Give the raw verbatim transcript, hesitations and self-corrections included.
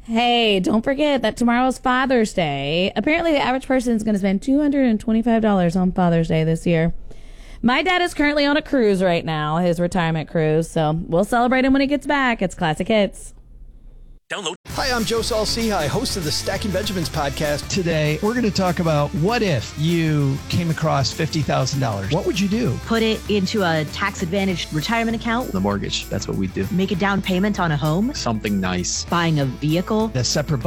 Hey, don't forget that tomorrow's Father's Day. Apparently, the average person is going to spend two hundred twenty-five dollars on Father's Day this year. My dad is currently on a cruise right now, his retirement cruise, so we'll celebrate him when he gets back. It's Classic Hits. Download. Hi, I'm Joe Saul-Sehy, host of the Stacking Benjamins podcast. Today, we're going to talk about what if you came across fifty thousand dollars? What would you do? Put it into a tax-advantaged retirement account. The mortgage, that's what we do. Make a down payment on a home. Something nice. Buying a vehicle. A separate